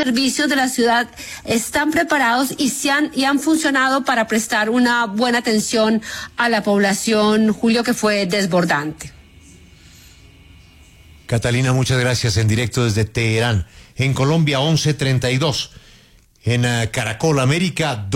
servicios de la ciudad están preparados y han funcionado para prestar una buena atención a la población, Julio, que fue desbordante. Catalina, muchas gracias. En directo desde Teherán. En Colombia, 11:32. En Caracol América,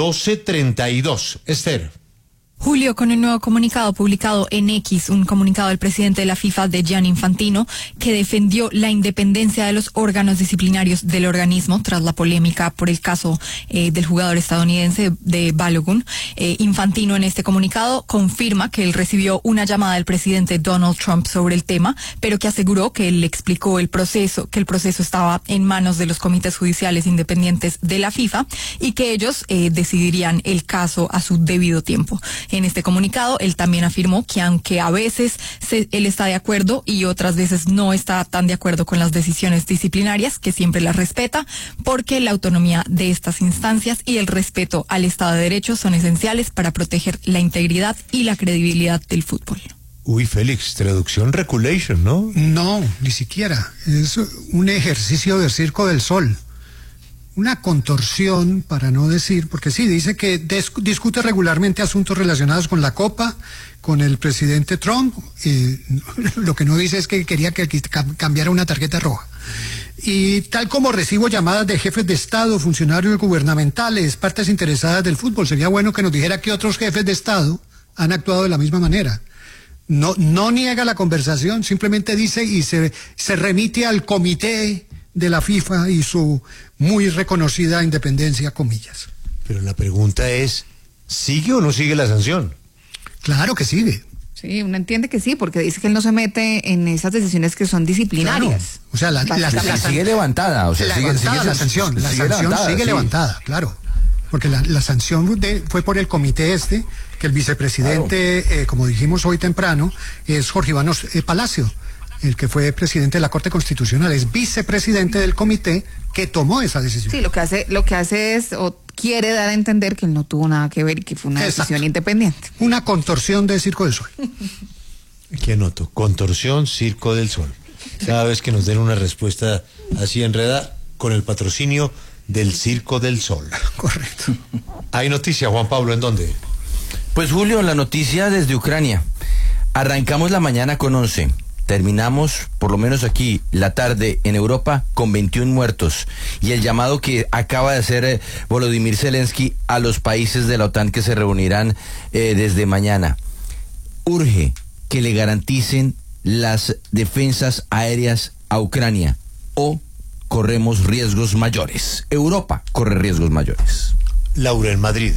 12:32. Esther. Julio, con el nuevo comunicado publicado en X, un comunicado del presidente de la FIFA, de Gianni Infantino, que defendió la independencia de los órganos disciplinarios del organismo tras la polémica por el caso del jugador estadounidense de Balogun. Infantino en este comunicado confirma que él recibió una llamada del presidente Donald Trump sobre el tema, pero que aseguró que él le explicó el proceso, que el proceso estaba en manos de los comités judiciales independientes de la FIFA y que ellos decidirían el caso a su debido tiempo. En este comunicado, él también afirmó que aunque a veces él está de acuerdo y otras veces no está tan de acuerdo con las decisiones disciplinarias, que siempre las respeta, porque la autonomía de estas instancias y el respeto al Estado de Derecho son esenciales para proteger la integridad y la credibilidad del fútbol. Uy, Félix, traducción regulation, ¿no? No, ni siquiera. Es un ejercicio del Circo del Sol. Una contorsión, para no decir, porque sí, dice que discute regularmente asuntos relacionados con la Copa, con el presidente Trump, lo que no dice es que quería que cambiara una tarjeta roja. Y tal como recibo llamadas de jefes de Estado, funcionarios gubernamentales, partes interesadas del fútbol, sería bueno que nos dijera que otros jefes de Estado han actuado de la misma manera. No niega la conversación, simplemente dice y se remite al comité de la FIFA y su muy reconocida independencia, comillas. Pero la pregunta es, ¿sigue o no sigue la sanción? Claro que sigue. Sí, uno entiende que sí, porque dice que él no se mete en esas decisiones que son disciplinarias. Claro. O sea, la sigue levantada, o sea, sigue la sanción sigue levantada, claro. Porque la sanción fue por el comité que el vicepresidente, claro. Como dijimos hoy temprano, es Jorge Iván Palacio, el que fue presidente de la Corte Constitucional, es vicepresidente del comité que tomó esa decisión. Sí, lo que hace es, o quiere dar a entender que él no tuvo nada que ver y que fue una decisión independiente. Una contorsión del Circo del Sol. ¿Qué noto? Contorsión, Circo del Sol. Cada vez que nos den una respuesta así enredada, con el patrocinio del Circo del Sol. Correcto. Hay noticia, Juan Pablo, ¿en dónde? Pues Julio, la noticia desde Ucrania. Arrancamos la mañana con 11. Terminamos, por lo menos aquí, la tarde en Europa con 21 muertos. Y el llamado que acaba de hacer Volodymyr Zelensky a los países de la OTAN que se reunirán desde mañana. Urge que le garanticen las defensas aéreas a Ucrania o corremos riesgos mayores. Europa corre riesgos mayores. Laura, en Madrid.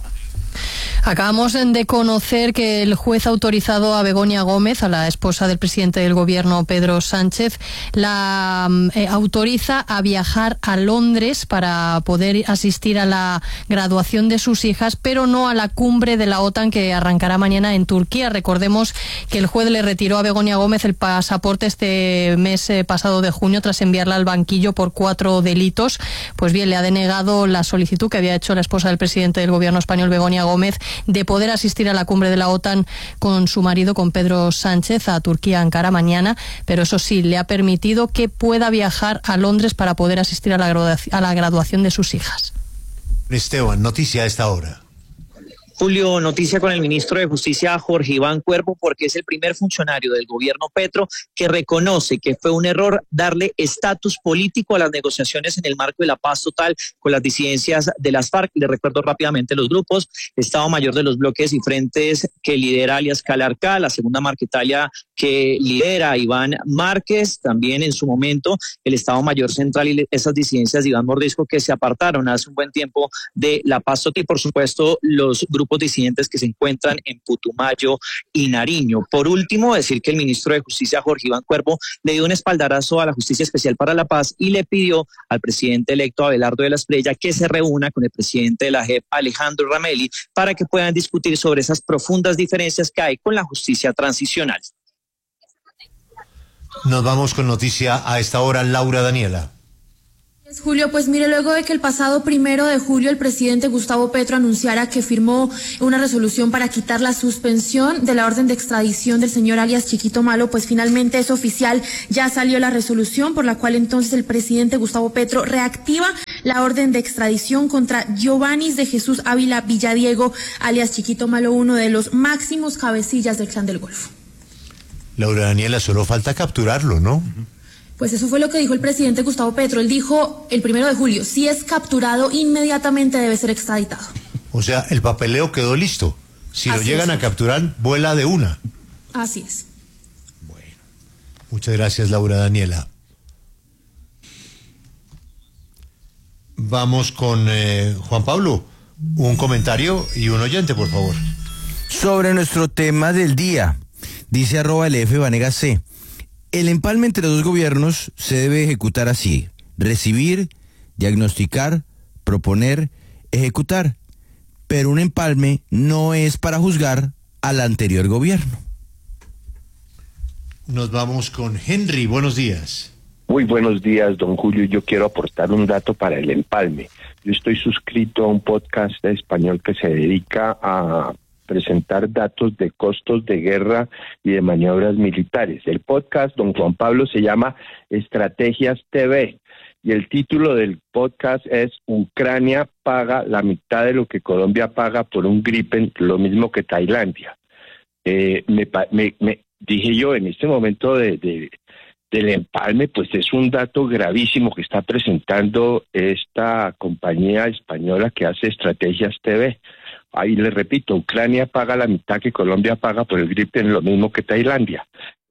Acabamos de conocer que el juez ha autorizado a Begoña Gómez, a la esposa del presidente del gobierno Pedro Sánchez, la autoriza a viajar a Londres para poder asistir a la graduación de sus hijas, pero no a la cumbre de la OTAN que arrancará mañana en Turquía. Recordemos que el juez le retiró a Begoña Gómez el pasaporte este mes pasado de junio tras enviarla al banquillo por 4 delitos. Pues bien, le ha denegado la solicitud que había hecho la esposa del presidente del gobierno español, Begoña Gómez, de poder asistir a la cumbre de la OTAN con su marido, con Pedro Sánchez, a Turquía, Ankara, mañana, pero eso sí, le ha permitido que pueda viajar a Londres para poder asistir a la graduación de sus hijas. Esteban, noticia a esta hora. Julio, noticia con el ministro de Justicia, Jorge Iván Cuervo, porque es el primer funcionario del gobierno Petro que reconoce que fue un error darle estatus político a las negociaciones en el marco de la paz total con las disidencias de las FARC. Le recuerdo rápidamente los grupos: Estado Mayor de los Bloques y Frentes que lidera alias Calarcá, la Segunda Marquetalia que lidera Iván Márquez, también en su momento el Estado Mayor Central y esas disidencias de Iván Mordisco que se apartaron hace un buen tiempo de la paz total, y por supuesto los grupos disidentes que se encuentran en Putumayo y Nariño. Por último, decir que el ministro de Justicia, Jorge Iván Cuervo, le dio un espaldarazo a la Justicia Especial para la Paz y le pidió al presidente electo Abelardo de la Espriella que se reúna con el presidente de la JEP, Alejandro Ramelli, para que puedan discutir sobre esas profundas diferencias que hay con la justicia transicional. Nos vamos con noticia a esta hora, Laura Daniela. Julio, pues mire, luego de que el pasado 1 de julio el presidente Gustavo Petro anunciara que firmó una resolución para quitar la suspensión de la orden de extradición del señor alias Chiquito Malo, pues finalmente es oficial, ya salió la resolución por la cual entonces el presidente Gustavo Petro reactiva la orden de extradición contra Giovannis de Jesús Ávila Villadiego, alias Chiquito Malo, uno de los máximos cabecillas del Clan del Golfo. Laura Daniela, solo falta capturarlo, ¿no? Pues eso fue lo que dijo el presidente Gustavo Petro. Él dijo el 1 de julio, si es capturado, inmediatamente debe ser extraditado. O sea, el papeleo quedó listo. Si lo llegan a capturar, vuela de una. Así es. Bueno, muchas gracias, Laura Daniela. Vamos con Juan Pablo. Un comentario y un oyente, por favor. Sobre nuestro tema del día, dice @LF Vanegas C. El empalme entre dos gobiernos se debe ejecutar así: recibir, diagnosticar, proponer, ejecutar. Pero un empalme no es para juzgar al anterior gobierno. Nos vamos con Henry. Buenos días. Muy buenos días, don Julio. Yo quiero aportar un dato para el empalme. Yo estoy suscrito a un podcast español que se dedica a presentar datos de costos de guerra y de maniobras militares. El podcast, don Juan Pablo, se llama Estrategias TV. Y el título del podcast es Ucrania paga la mitad de lo que Colombia paga por un Gripen, lo mismo que Tailandia. Dije yo, en este momento del empalme, pues es un dato gravísimo que está presentando esta compañía española que hace Estrategias TV. Ahí le repito, Ucrania paga la mitad que Colombia paga por el Gripen, lo mismo que Tailandia.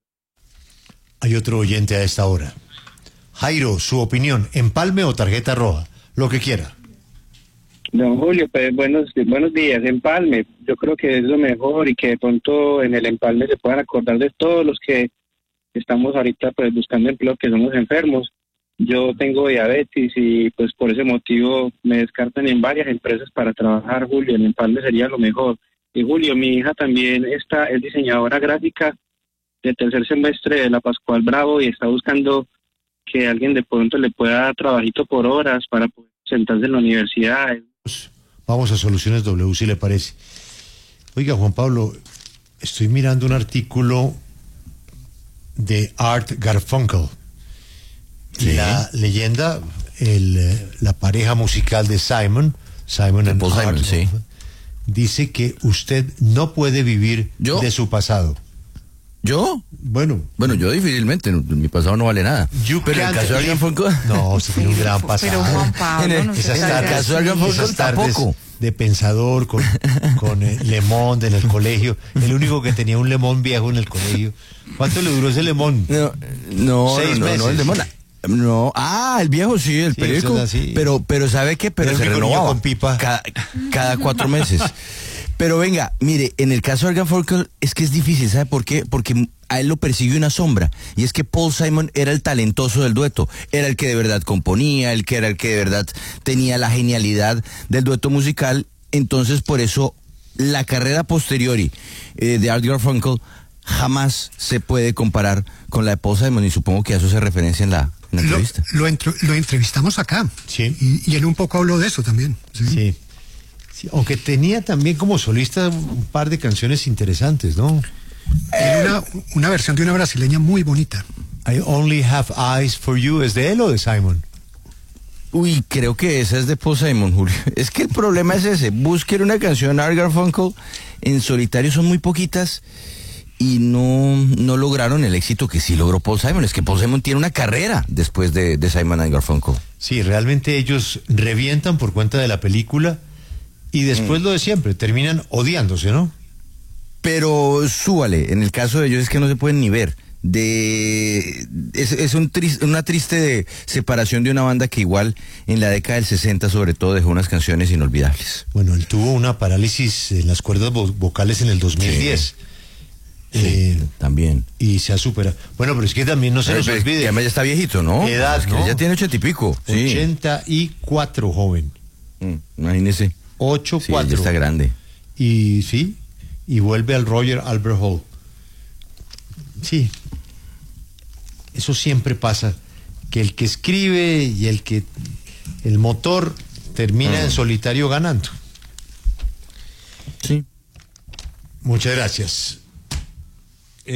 Hay otro oyente a esta hora. Jairo, su opinión, empalme o tarjeta roja, lo que quiera. Don Julio, pues buenos días. Empalme, yo creo que es lo mejor y que de pronto en el empalme se puedan acordar de todos los que estamos ahorita pues buscando empleo, que somos enfermos. Yo tengo diabetes y pues por ese motivo me descartan en varias empresas para trabajar, Julio. El empalme sería lo mejor. Y Julio, mi hija también es diseñadora gráfica de tercer semestre de la Pascual Bravo y está buscando que alguien de pronto le pueda dar trabajito por horas para poder sentarse en la universidad. Vamos a Soluciones W, si le parece. Oiga, Juan Pablo, estoy mirando un artículo de Art Garfunkel. ¿Sí? La leyenda, la pareja musical de Simon and Paul Art, Simon, sí. Dice que usted no puede vivir de su pasado. ¿Yo? Bueno, yo difícilmente, mi pasado no vale nada. Pero en el caso de Argan Funkel... No, usted tiene un gran pasado. Pero Juan Pablo, en el caso de Argan Funkel tampoco. De pensador con Le Monde en el colegio. El único que tenía un Le Monde viejo en el colegio. ¿Cuánto le duró ese Le Monde? No, 6 meses. no, el Le Monde. No, el viejo sí, el periódico. Pero ¿sabe qué? Pero se renovaba con pipa. Cada 4 meses. Pero venga, mire, en el caso de Argan Funkel es que es difícil, ¿sabe por qué? Porque a él lo persiguió una sombra, y es que Paul Simon era el talentoso del dueto, era el que de verdad componía, el que de verdad tenía la genialidad del dueto musical. Entonces por eso la carrera posteriori de Art Garfunkel jamás se puede comparar con la de Paul Simon, y supongo que a eso se referencia en la entrevista. Lo entrevistamos acá, sí. y él un poco habló de eso también. Sí. Sí, aunque tenía también como solista un par de canciones interesantes, ¿no? Una versión de una brasileña muy bonita. I Only Have Eyes for You, ¿es de él o de Simon? Uy, creo que esa es de Paul Simon, Julio. Es que el problema es ese. Busquen una canción de Art Garfunkel en solitario, son muy poquitas y no lograron el éxito que sí logró Paul Simon. Es que Paul Simon tiene una carrera después de Simon and Garfunkel. Sí, realmente ellos revientan por cuenta de la película y después lo de siempre, terminan odiándose, ¿no? Pero súbale, en el caso de ellos es que no se pueden ni ver. Es una triste separación de una banda que igual en la década del 60 sobre todo dejó unas canciones inolvidables. Bueno, él tuvo una parálisis en las cuerdas vocales en el 2010. Sí, también. Y se ha superado. Bueno, pero es que también no se nos olvide. Que además ya está viejito, ¿no? Edad, es que ¿no? Ya tiene 80 y pico. 84, joven. Imagínese. 8-4. Sí, ya está grande. Y vuelve al Royal Albert Hall. Sí. Eso siempre pasa. Que el que escribe y el motor termina en solitario ganando. Sí. Muchas gracias.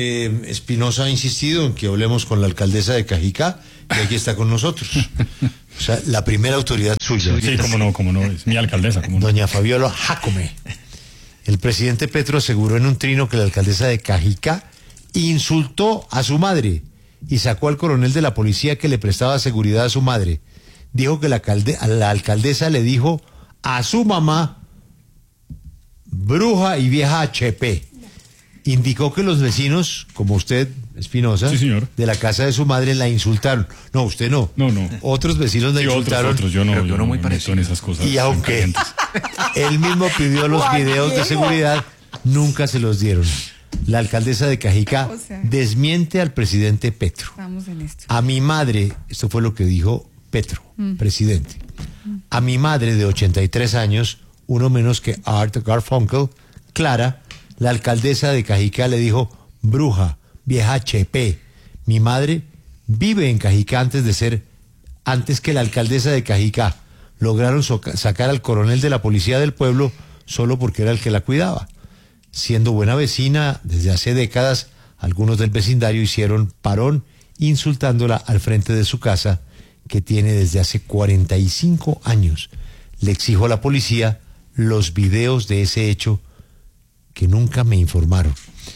Espinosa ha insistido en que hablemos con la alcaldesa de Cajicá, y aquí está con nosotros. O sea, la primera autoridad suya. Sí, cómo no, es mi alcaldesa. Doña Fabiola Jacome. El presidente Petro aseguró en un trino que la alcaldesa de Cajicá insultó a su madre y sacó al coronel de la policía que le prestaba seguridad a su madre. Dijo que la alcaldesa le dijo a su mamá bruja y vieja HP. Indicó que los vecinos, como usted, Espinosa, sí, señor, de la casa de su madre la insultaron. No, usted no. No. Otros vecinos la insultaron. Otros. Yo no muy parecido en esas cosas. Y aunque él mismo pidió los videos de seguridad, nunca se los dieron. La alcaldesa de Cajicá desmiente al presidente Petro. Estamos en esto. A mi madre, esto fue lo que dijo Petro, presidente. A mi madre de 83 años, uno menos que Art Garfunkel, Clara, la alcaldesa de Cajicá le dijo, bruja, vieja HP. Mi madre vive en Cajicá antes que la alcaldesa de Cajicá. Lograron sacar al coronel de la policía del pueblo solo porque era el que la cuidaba. Siendo buena vecina desde hace décadas, algunos del vecindario hicieron parón insultándola al frente de su casa, que tiene desde hace 45 años. Le exijo a la policía los videos de ese hecho que nunca me informaron.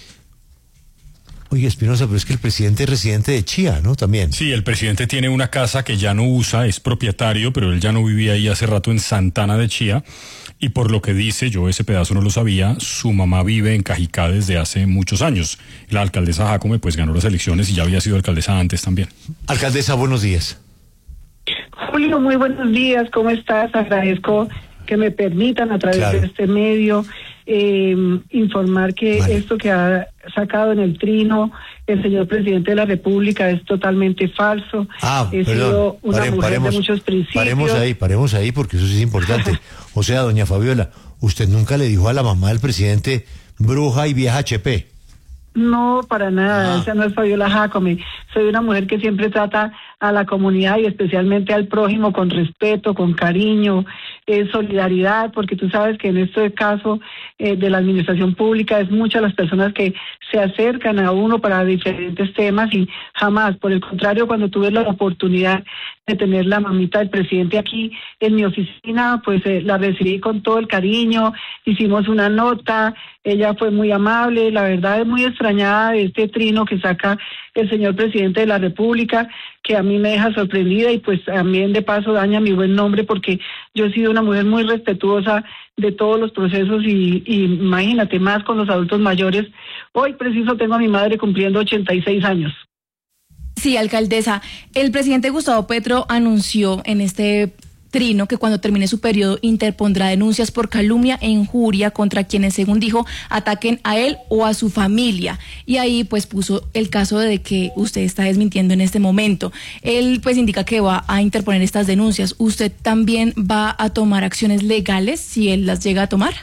Oye, Espinosa, pero es que el presidente es residente de Chía, ¿no? También. Sí, el presidente tiene una casa que ya no usa, es propietario, pero él ya no vivía ahí hace rato en Santana de Chía. Y por lo que dice, yo ese pedazo no lo sabía, su mamá vive en Cajicá desde hace muchos años. La alcaldesa Jacome pues ganó las elecciones y ya había sido alcaldesa antes también. Alcaldesa, buenos días. Julio, muy buenos días, ¿cómo estás? Agradezco que me permitan a través de este medio informar que esto que ha sacado en el trino el señor presidente de la República es totalmente falso. He sido una mujer de muchos principios. Paremos ahí porque eso sí es importante. O sea, doña Fabiola, usted nunca le dijo a la mamá del presidente bruja y vieja HP. No, para nada, esa no es Fabiola Jacome. Soy una mujer que siempre trata a la comunidad y especialmente al prójimo con respeto, con cariño, solidaridad, porque tú sabes que en este caso de la administración pública es muchas las personas que se acercan a uno para diferentes temas y jamás, por el contrario, cuando tuve la oportunidad de tener la mamita del presidente aquí en mi oficina, pues la recibí con todo el cariño, hicimos una nota, ella fue muy amable, la verdad es muy extrañada de este trino que saca el señor presidente de la República, que a mí me deja sorprendida y pues también de paso daña mi buen nombre porque yo he sido una mujer muy respetuosa de todos los procesos y imagínate más con los adultos mayores. Hoy preciso tengo a mi madre cumpliendo 86 años. Sí, alcaldesa, el presidente Gustavo Petro anunció en este trino que cuando termine su periodo interpondrá denuncias por calumnia e injuria contra quienes, según dijo, ataquen a él o a su familia. Y ahí pues puso el caso de que usted está desmintiendo en este momento. Él pues indica que va a interponer estas denuncias. ¿Usted también va a tomar acciones legales si él las llega a tomar?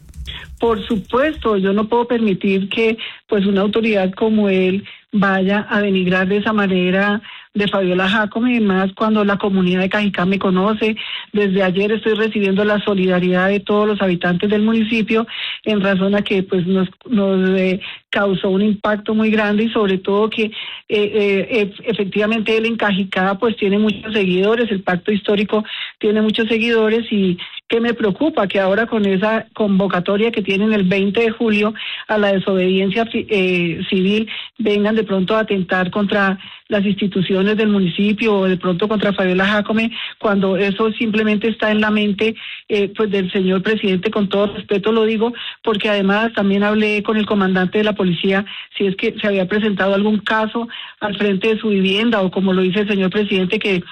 Por supuesto, yo no puedo permitir que pues una autoridad como él vaya a denigrar de esa manera de Fabiola Jacome, y más cuando la comunidad de Cajicá me conoce. Desde ayer estoy recibiendo la solidaridad de todos los habitantes del municipio en razón a que pues nos causó un impacto muy grande y sobre todo que efectivamente él en Cajicá pues tiene muchos seguidores, el pacto histórico tiene muchos seguidores y que me preocupa que ahora con esa convocatoria que tienen el 20 de julio a la desobediencia civil vengan de pronto a atentar contra las instituciones del municipio o de pronto contra Fabiola Jacome, cuando eso simplemente está en la mente pues del señor presidente. Con todo respeto lo digo, porque además también hablé con el comandante de la policía si es que se había presentado algún caso al frente de su vivienda o como lo dice el señor presidente que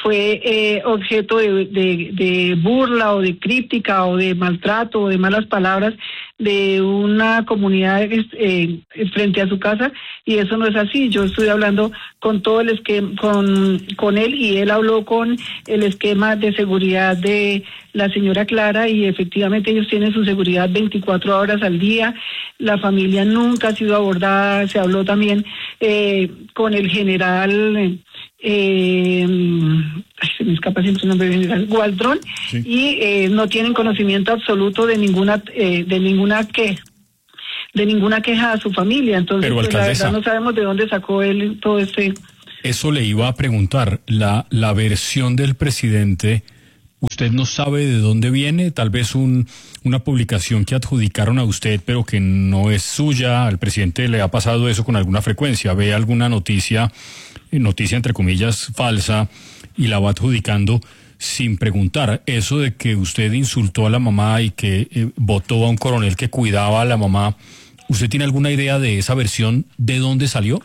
fue objeto de burla o de crítica o de maltrato o de malas palabras de una comunidad frente a su casa, y eso no es así. Yo estoy hablando con todo el esquema, con él, y él habló con el esquema de seguridad de la señora Clara, y efectivamente ellos tienen su seguridad 24 horas al día. La familia nunca ha sido abordada. Se habló también con el general se me escapa siempre el nombre del general Gualdrón, sí. Y no tienen conocimiento absoluto de ninguna queja a su familia. Entonces, pues, la verdad no sabemos de dónde sacó él todo este Eso le iba a preguntar, la versión del presidente, ¿usted no sabe de dónde viene? Tal vez una publicación que adjudicaron a usted, pero que no es suya. Al presidente le ha pasado eso con alguna frecuencia. Ve alguna noticia entre comillas falsa, y la va adjudicando sin preguntar. Eso de que usted insultó a la mamá y que votó a un coronel que cuidaba a la mamá, ¿usted tiene alguna idea de esa versión? ¿De dónde salió?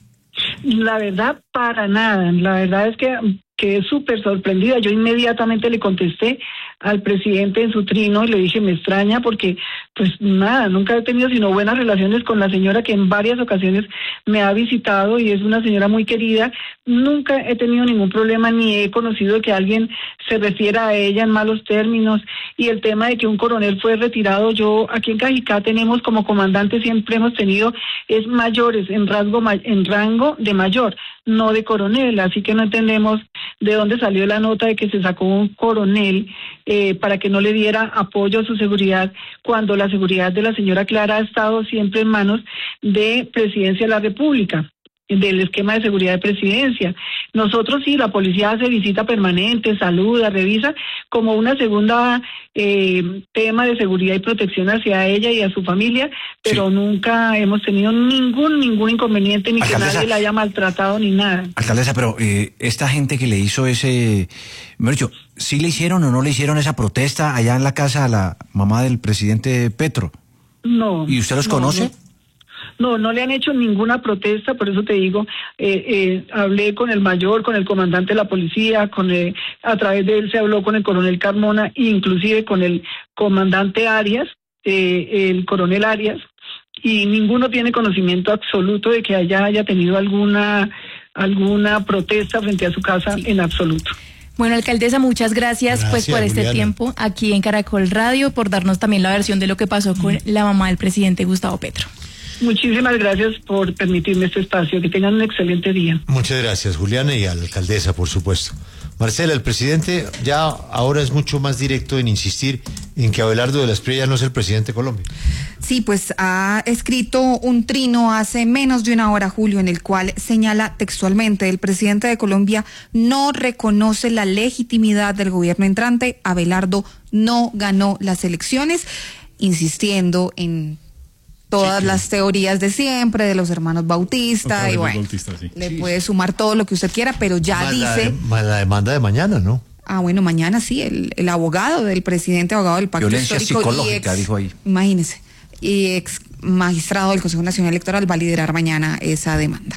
La verdad, para nada. La verdad es que quedé súper sorprendida. Yo inmediatamente le contesté al presidente en su trino y le dije, me extraña porque, pues nada, nunca he tenido sino buenas relaciones con la señora que en varias ocasiones me ha visitado y es una señora muy querida. Nunca he tenido ningún problema ni he conocido que alguien se refiera a ella en malos términos. Y el tema de que un coronel fue retirado, yo aquí en Cajicá tenemos como comandante, siempre hemos tenido es mayores en rango de mayor, no de coronel, así que no entendemos de dónde salió la nota de que se sacó un coronel para que no le diera apoyo a su seguridad, cuando la seguridad de la señora Clara ha estado siempre en manos de Presidencia de la República, del esquema de seguridad de presidencia. Nosotros sí, la policía hace visita permanente, saluda, revisa como una segunda tema de seguridad y protección hacia ella y a su familia, pero sí, nunca hemos tenido ningún inconveniente, ni alcaldesa, que nadie la haya maltratado ni nada. Alcaldesa, pero esta gente que le hizo ese, mejor dicho, ¿sí le hicieron o no le hicieron esa protesta allá en la casa a la mamá del presidente Petro? No. ¿Y usted los conoce? No, no le han hecho ninguna protesta, por eso te digo, hablé con el mayor, con el comandante de la policía, a través de él se habló con el coronel Carmona, inclusive con el comandante Arias, el coronel Arias, y ninguno tiene conocimiento absoluto de que haya tenido alguna protesta frente a su casa, sí, en absoluto. Bueno, alcaldesa, muchas gracias pues por este tiempo aquí en Caracol Radio, por darnos también la versión de lo que pasó con la mamá del presidente Gustavo Petro. Muchísimas gracias por permitirme este espacio. Que tengan un excelente día. Muchas gracias, Juliana, y a la alcaldesa, por supuesto. Marcela, el presidente ya ahora es mucho más directo en insistir en que Abelardo de la Espriella no es el presidente de Colombia. Sí, pues ha escrito un trino hace menos de una hora, Julio, en el cual señala textualmente: el presidente de Colombia no reconoce la legitimidad del gobierno entrante, Abelardo no ganó las elecciones, insistiendo en todas las teorías de siempre, de los hermanos Bautista, y bueno, le puede sumar todo lo que usted quiera, pero ya dice... La demanda de mañana, ¿no? Ah, bueno, mañana sí, el abogado del presidente, abogado del Pacto Violencia Histórico psicológica, dijo ahí. Imagínese, y ex magistrado del Consejo Nacional Electoral va a liderar mañana esa demanda.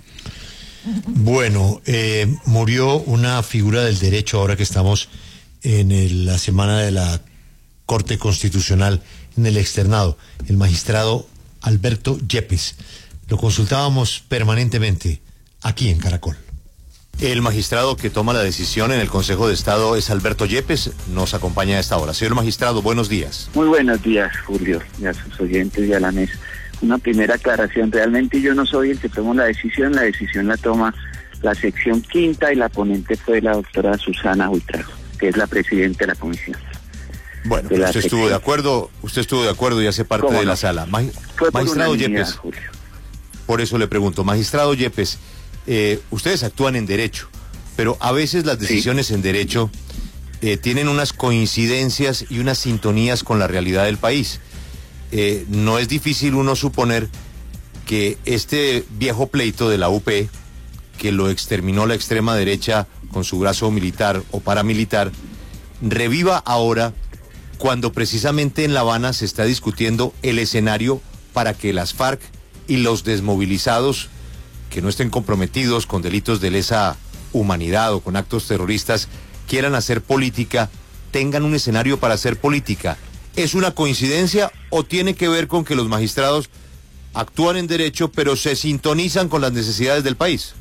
Bueno, murió una figura del derecho ahora que estamos en la semana de la Corte Constitucional en el externado, el magistrado Alberto Yepes. Lo consultábamos permanentemente aquí en Caracol. El magistrado que toma la decisión en el Consejo de Estado es Alberto Yepes, nos acompaña a esta hora. Señor magistrado, buenos días. Muy buenos días, Julio, y a sus oyentes y a la mesa. Una primera aclaración: realmente yo no soy el que toma la decisión la toma la sección quinta y la ponente fue la doctora Susana Buitrago, que es la presidenta de la comisión. Bueno, usted estuvo de acuerdo y hace parte de la sala. Magistrado Yepes, Julio. Por eso le pregunto, magistrado Yepes, ustedes actúan en derecho, pero a veces las decisiones en derecho tienen unas coincidencias y unas sintonías con la realidad del país. No es difícil uno suponer que este viejo pleito de la UP, que lo exterminó la extrema derecha con su brazo militar o paramilitar, reviva ahora, cuando precisamente en La Habana se está discutiendo el escenario para que las FARC y los desmovilizados que no estén comprometidos con delitos de lesa humanidad o con actos terroristas quieran hacer política, tengan un escenario para hacer política. ¿Es una coincidencia o tiene que ver con que los magistrados actúan en derecho pero se sintonizan con las necesidades del país?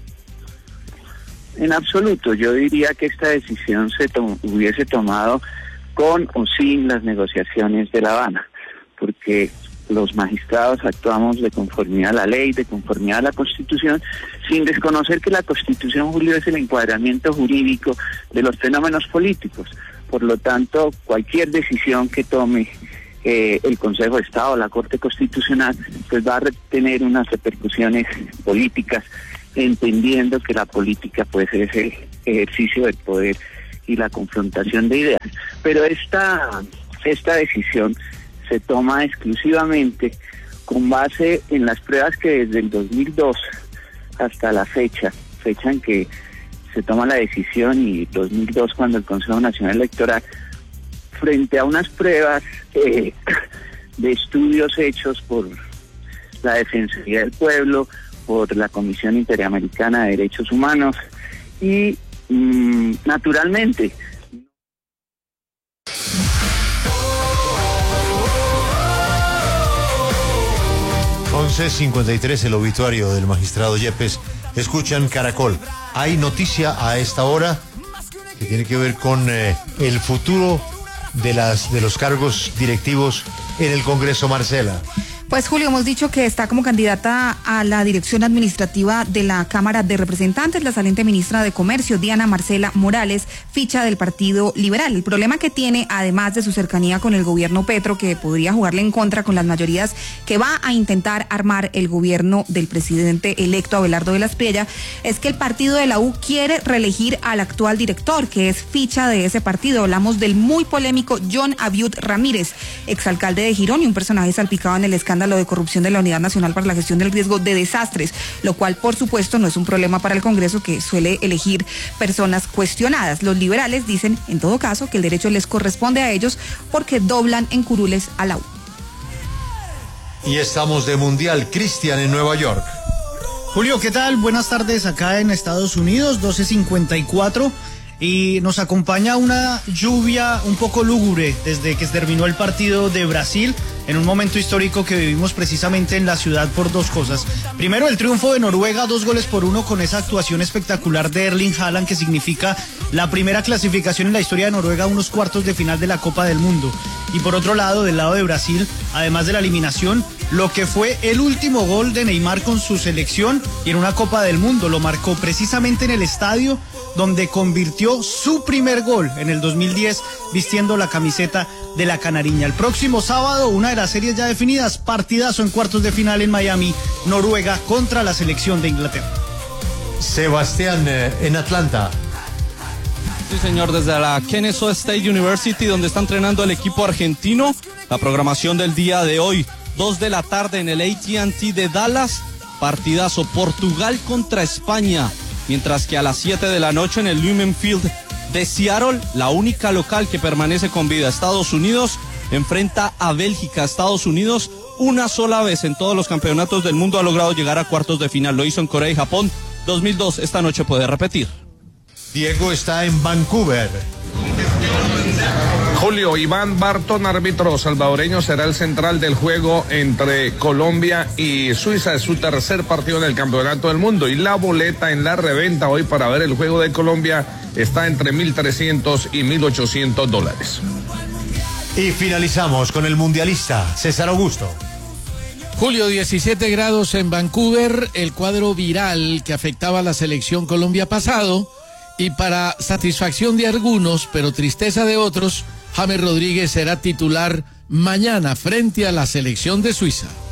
En absoluto, yo diría que esta decisión hubiese tomado con o sin las negociaciones de La Habana, porque los magistrados actuamos de conformidad a la ley, de conformidad a la Constitución, sin desconocer que la Constitución, Julio, es el encuadramiento jurídico de los fenómenos políticos. Por lo tanto, cualquier decisión que tome el Consejo de Estado, la Corte Constitucional, pues va a tener unas repercusiones políticas entendiendo que la política puede ser ese ejercicio del poder y la confrontación de ideas. Pero esta decisión se toma exclusivamente con base en las pruebas que desde el 2002 hasta la fecha en que se toma la decisión, y 2002 cuando el Consejo Nacional Electoral, frente a unas pruebas de estudios hechos por la Defensoría del Pueblo, por la Comisión Interamericana de Derechos Humanos y naturalmente. 11:53, el obituario del magistrado Yepes. Escuchan Caracol. Hay noticia a esta hora que tiene que ver con el futuro de los cargos directivos en el Congreso. Marcela. Pues Julio, hemos dicho que está como candidata a la dirección administrativa de la Cámara de Representantes la saliente ministra de Comercio, Diana Marcela Morales, ficha del Partido Liberal. El problema que tiene, además de su cercanía con el gobierno Petro, que podría jugarle en contra con las mayorías que va a intentar armar el gobierno del presidente electo Abelardo de la Espriella, es que el partido de la U quiere reelegir al actual director, que es ficha de ese partido. Hablamos del muy polémico John Abiud Ramírez, exalcalde de Girón y un personaje salpicado en el escándalo de corrupción de la Unidad Nacional para la Gestión del Riesgo de Desastres, lo cual por supuesto no es un problema para el Congreso, que suele elegir personas cuestionadas. Los liberales dicen en todo caso que el derecho les corresponde a ellos porque doblan en curules a la U. Y estamos de mundial. Cristian en Nueva York. Julio, ¿qué tal? Buenas tardes acá en Estados Unidos, 12:54. Y nos acompaña una lluvia un poco lúgubre desde que terminó el partido de Brasil, en un momento histórico que vivimos precisamente en la ciudad por dos cosas. Primero, el triunfo de Noruega, 2-1 con esa actuación espectacular de Erling Haaland, que significa la primera clasificación en la historia de Noruega a unos cuartos de final de la Copa del Mundo. Y por otro lado, del lado de Brasil, además de la eliminación, lo que fue el último gol de Neymar con su selección y en una Copa del Mundo. Lo marcó precisamente en el estadio donde convirtió su primer gol en el 2010 vistiendo la camiseta de la Canariña. El próximo sábado, una de las series ya definidas, partidazo en cuartos de final en Miami, Noruega contra la selección de Inglaterra. Sebastián, en Atlanta. Sí, señor, desde la Kennesaw State University, donde está entrenando el equipo argentino. La programación del día de hoy, 2 de la tarde en el AT&T de Dallas, partidazo Portugal contra España, mientras que a las 7 de la noche en el Lumen Field de Seattle, la única local que permanece con vida, Estados Unidos, enfrenta a Bélgica. Estados Unidos, una sola vez en todos los campeonatos del mundo ha logrado llegar a cuartos de final, lo hizo en Corea y Japón 2002, esta noche puede repetir. Diego está en Vancouver. Julio, Iván Barton, árbitro salvadoreño, será el central del juego entre Colombia y Suiza. Es su tercer partido en el Campeonato del Mundo y la boleta en la reventa hoy para ver el juego de Colombia está entre $1,300 y $1,800. Y finalizamos con el mundialista César Augusto. Julio, 17 grados en Vancouver, el cuadro viral que afectaba a la selección Colombia pasado, y para satisfacción de algunos, pero tristeza de otros, James Rodríguez será titular mañana frente a la selección de Suiza.